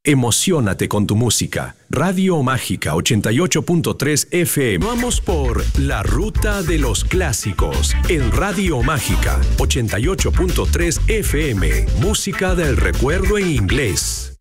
Emociónate con tu música. Radio Mágica 88.3 FM. Vamos por la ruta de los clásicos en Radio Mágica 88.3 FM. Música del recuerdo en inglés.